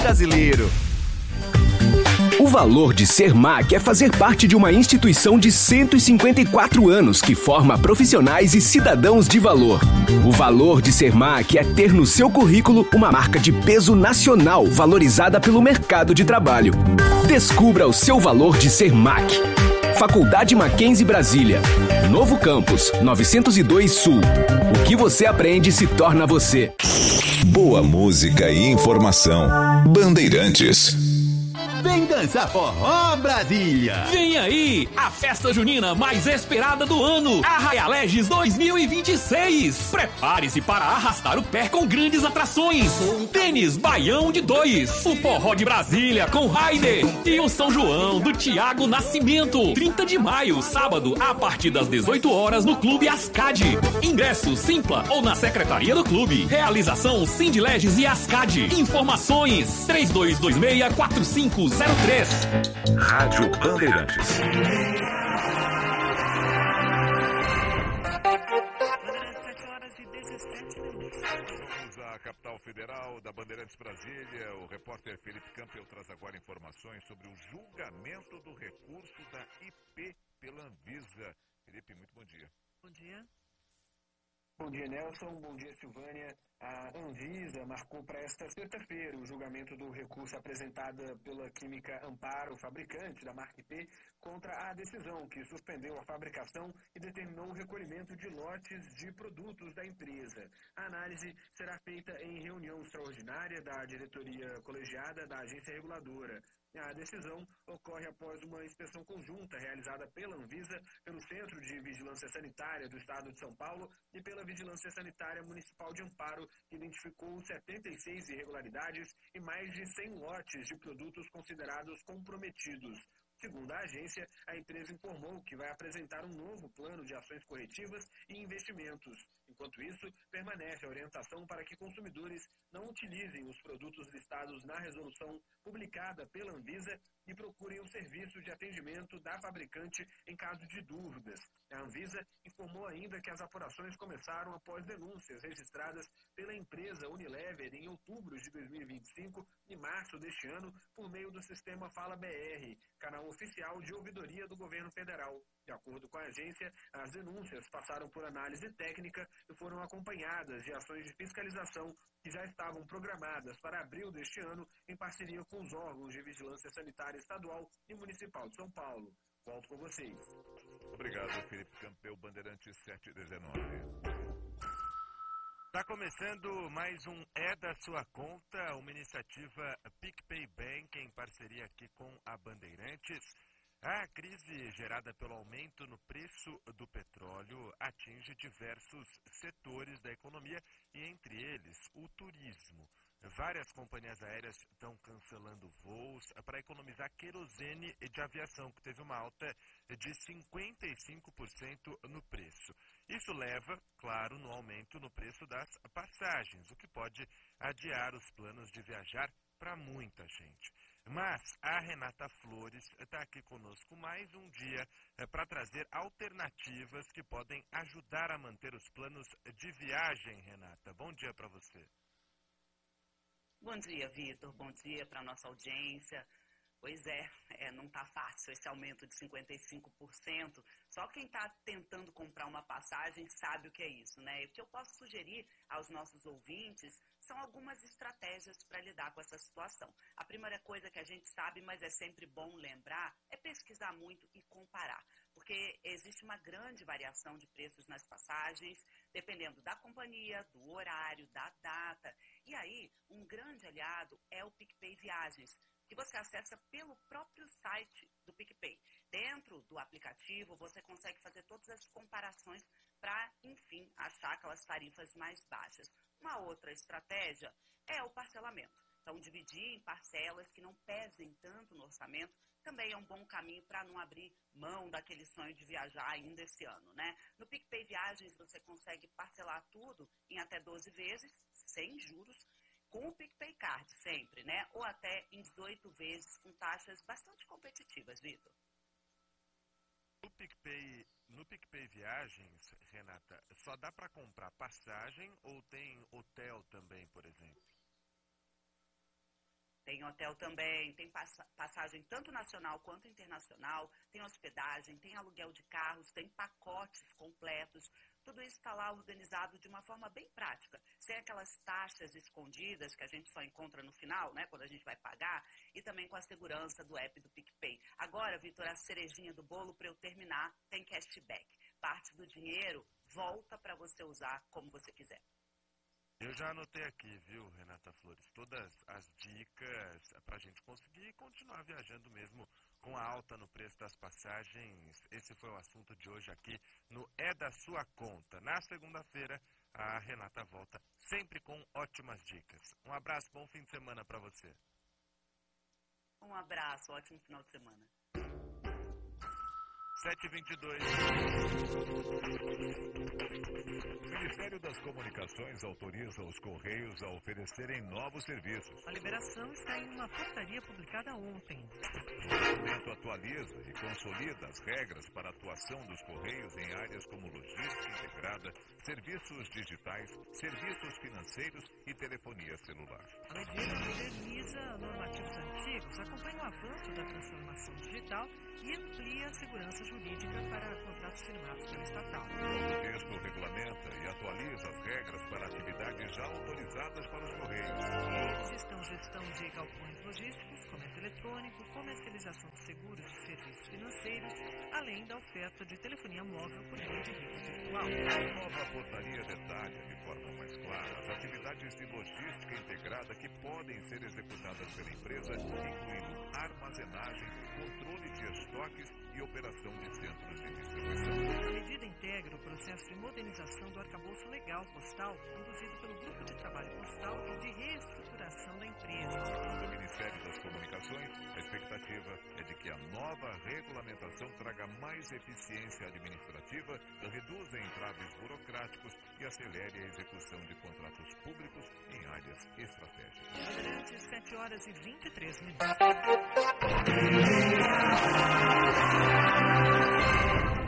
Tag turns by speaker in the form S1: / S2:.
S1: brasileiro.
S2: O valor de ser MAC é fazer parte de uma instituição de 154 anos que forma profissionais e cidadãos de valor. O valor de ser MAC é ter no seu currículo uma marca de peso nacional valorizada pelo mercado de trabalho. Descubra o seu valor de ser MAC. Faculdade Mackenzie Brasília. Novo Campus, 902 Sul. O que você aprende se torna você.
S3: Boa música e informação. Bandeirantes.
S1: Vem dançar forró, Brasília!
S4: Vem aí, a festa junina mais esperada do ano, Arraialeges 2026. Prepare-se para arrastar o pé com grandes atrações. Tênis Baião de 2, o forró de Brasília com Raider e o São João do Tiago Nascimento. 30 de maio, sábado, a partir das 18 horas no Clube Ascadi. Ingresso Simpla ou na Secretaria do Clube. Realização Sindileges e Ascadi. Informações 3226-4503.
S3: Rádio Bandeirantes.
S5: Vamos à capital federal da Bandeirantes Brasília. O repórter Felipe Campbell traz agora informações sobre o julgamento do recurso da IP pela Anvisa. Felipe, muito bom dia.
S6: Bom dia.
S7: Bom dia, Nelson. Bom dia, Silvânia. A Anvisa marcou para esta sexta-feira o julgamento do recurso apresentado pela Química Amparo, fabricante da marca IP, contra a decisão que suspendeu a fabricação e determinou o recolhimento de lotes de produtos da empresa. A análise será feita em reunião extraordinária da diretoria colegiada da agência reguladora. A decisão ocorre após uma inspeção conjunta realizada pela Anvisa, pelo Centro de Vigilância Sanitária do Estado de São Paulo e pela Vigilância Sanitária Municipal de Amparo, que identificou 76 irregularidades e mais de 100 lotes de produtos considerados comprometidos. Segundo a agência, a empresa informou que vai apresentar um novo plano de ações corretivas e investimentos. Enquanto isso, permanece a orientação para que consumidores não utilizem os produtos listados na resolução publicada pela Anvisa e procurem o serviço de atendimento da fabricante em caso de dúvidas. A Anvisa informou ainda que as apurações começaram após denúncias registradas pela empresa Unilever em outubro de 2025 e março deste ano por meio do sistema Fala BR, canal oficial de ouvidoria do governo federal. De acordo com a agência, as denúncias passaram por análise técnica e foram acompanhadas de ações de fiscalização que já estavam programadas para abril deste ano em parceria com os órgãos de vigilância sanitária estadual e municipal de São Paulo. Volto com vocês.
S5: Obrigado, Felipe Campbell, Bandeirantes 719.
S8: Está começando mais um É da Sua Conta, uma iniciativa PicPay Bank em parceria aqui com a Bandeirantes. A crise gerada pelo aumento no preço do petróleo atinge diversos setores da economia e, entre eles, o turismo. Várias companhias aéreas estão cancelando voos para economizar querosene de aviação, que teve uma alta de 55% no preço. Isso leva, claro, no aumento no preço das passagens, o que pode adiar os planos de viajar para muita gente. Mas a Renata Flores está aqui conosco mais um dia para trazer alternativas que podem ajudar a manter os planos de viagem, Renata. Bom dia para você.
S6: Bom dia, Vitor. Bom dia para a nossa audiência. Pois não está fácil esse aumento de 55%. Só quem está tentando comprar uma passagem sabe o que é isso, né? E o que eu posso sugerir aos nossos ouvintes são algumas estratégias para lidar com essa situação. A primeira coisa que a gente sabe, mas é sempre bom lembrar, é pesquisar muito e comparar. Porque existe uma grande variação de preços nas passagens, dependendo da companhia, do horário, da data. E aí, um grande aliado é o PicPay Viagens, que você acessa pelo próprio site do PicPay. Dentro do aplicativo, você consegue fazer todas as comparações para, enfim, achar aquelas tarifas mais baixas. Uma outra estratégia é o parcelamento. Então, dividir em parcelas que não pesem tanto no orçamento também é um bom caminho para não abrir mão daquele sonho de viajar ainda esse ano, né? No PicPay Viagens, você consegue parcelar tudo em até 12 vezes, sem juros, com o PicPay Card sempre, né? Ou até em 18 vezes com taxas bastante competitivas, Vitor.
S8: No PicPay Viagens, Renata, só dá para comprar passagem ou tem hotel também, por exemplo?
S6: Tem hotel também, tem passagem tanto nacional quanto internacional, tem hospedagem, tem aluguel de carros, tem pacotes completos. Tudo isso está lá organizado de uma forma bem prática, sem aquelas taxas escondidas que a gente só encontra no final, né, quando a gente vai pagar, e também com a segurança do app do PicPay. Agora, Vitor, a cerejinha do bolo para eu terminar, tem cashback. Parte do dinheiro volta para você usar como você quiser.
S8: Eu já anotei aqui, viu, Renata Flores, todas as dicas para a gente conseguir continuar viajando mesmo com a alta no preço das passagens. Esse foi o assunto de hoje aqui no É da Sua Conta. Na segunda-feira, a Renata volta sempre com ótimas dicas. Um abraço, bom fim de semana para você.
S6: Um abraço, ótimo final de semana.
S8: 7h22.
S5: O Ministério das Comunicações autoriza os Correios a oferecerem novos serviços.
S9: A liberação está em uma portaria publicada ontem.
S5: O documento atualiza e consolida as regras para a atuação dos Correios em áreas como logística integrada, serviços digitais, serviços financeiros e telefonia celular.
S9: A medida moderniza normativos antigos, acompanha o avanço da transformação digital e amplia a segurança jurídica para contratos firmados pela estatal.
S5: O texto regulamenta e atualiza as regras para atividades já autorizadas para os Correios.
S9: Eles estão gestão de galpões logísticos, comércio eletrônico, comercialização de seguros e serviços financeiros, além da oferta de telefonia móvel por meio de rede virtual.
S5: A nova portaria detalha de forma mais clara as atividades de logística integrada que podem ser executadas pela empresa, incluindo armazenagem, controle de estoques e operação de centros de distribuição.
S9: A medida integra o processo de modernização do arcabouço legal postal, conduzido pelo Grupo de Trabalho Postal e de reestruturação da empresa.
S5: Do Ministério das Comunicações, a expectativa é de que a nova regulamentação traga mais eficiência administrativa, reduza entraves burocráticos e acelere a execução de contratos públicos em áreas estratégicas.
S9: Durante 7h23.